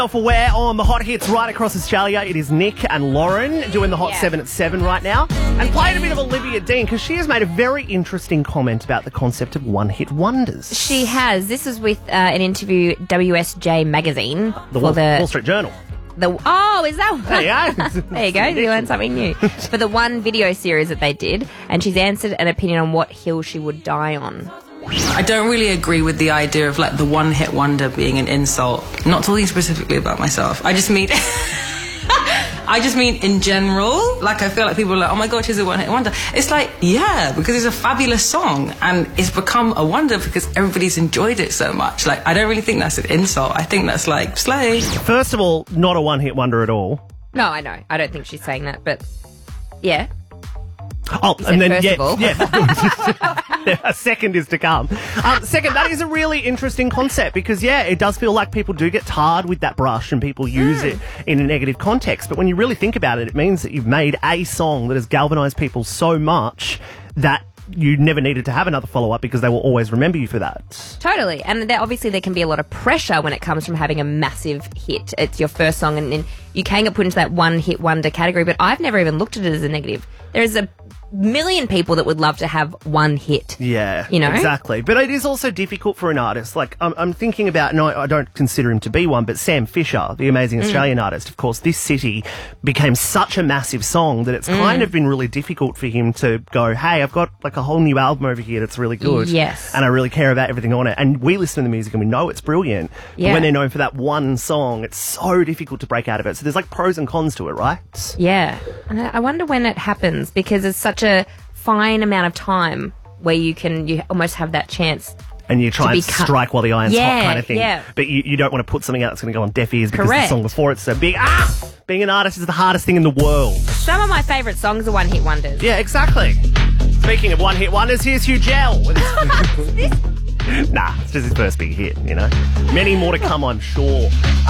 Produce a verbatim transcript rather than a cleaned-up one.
Self-aware on the hot hits right across Australia. It is Nick and Lauren doing the hot Yeah. seven at seven right now. And playing a bit of Olivia Dean because she has made a very interesting comment about the concept of one-hit wonders. She has. This is with uh, an interview, W S J Magazine. The for Wall, the, Wall Street Journal. the Oh, is that one? There you go. There you go. You learned something new. For the one video series that they did. And she's answered an opinion on what hill she would die on. I don't really agree with the idea of like the one hit wonder being an insult. Not talking specifically about myself. I just mean I just mean in general. Like I feel like people are like, oh my god, she's a one hit wonder. It's like, yeah, because it's a fabulous song and it's become a wonder because everybody's enjoyed it so much. Like I don't really think that's an insult. I think that's like slay. First of all, not a one-hit wonder at all. No, I know. I don't think she's saying that, but yeah. Oh, said and then first yeah, of all. yeah. A second is to come. Um, second, that is a really interesting concept because yeah, it does feel like people do get tarred with that brush and people use Mm. it in a negative context. But when you really think about it, it means that you've made a song that has galvanised people so much that you never needed to have another follow-up because they will always remember you for that. Totally. And there, obviously there can be a lot of pressure when it comes from having a massive hit. It's your first song and, and you can get put into that one-hit wonder category, but I've never even looked at it as a negative. There's a million people that would love to have one hit. Yeah, You know? exactly. But it is also difficult for an artist. Like, I'm, I'm thinking about, no, I don't consider him to be one, but Sam Fisher, the amazing Australian Mm. artist. Of course, This City became such a massive song that it's kind Mm. of been really difficult for him to go, hey, I've got like a whole new album over here that's really good. Yes. And I really care about everything on it. And we listen to the music and we know it's brilliant. But Yeah. when they're known for that one song, it's so difficult to break out of it. So there's like pros and cons to it, right? Yeah. And I I wonder when it happens because it's such a fine amount of time where you can you almost have that chance. And you try To and be cut- strike while the iron's hot Yeah, kind of thing. yeah. But you, you don't want to put something out that's going to go on deaf ears because Correct. the song before it's so big. Ah! Being an artist is the hardest thing in the world. Some of my favourite songs are one-hit wonders. Yeah, exactly. Speaking of one-hit wonders, here's Hugh Gell. with his- nah, it's just his first big hit, you know. Many more to come, I'm sure.